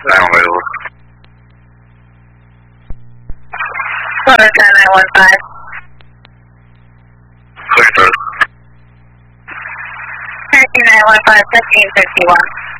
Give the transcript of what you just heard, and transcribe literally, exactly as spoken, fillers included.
nine available. Motor ten nine one five. Push through. Taxi nine one five, fifteen fifty-one.